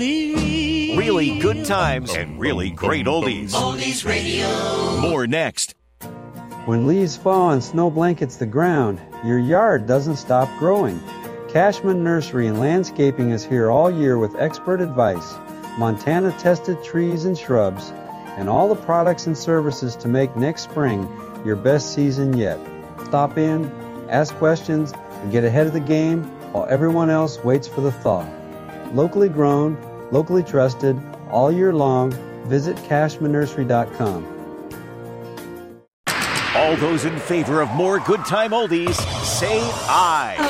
Really good times and really great oldies. Oldies Radio. More next. When leaves fall and snow blankets the ground, your yard doesn't stop growing. Cashman Nursery and Landscaping is here all year with expert advice, Montana-tested trees and shrubs, and all the products and services to make next spring your best season yet. Stop in, ask questions, and get ahead of the game while everyone else waits for the thaw. Locally grown, locally trusted, all year long, visit CashmanNursery.com. All those in favor of more good time oldies, say aye.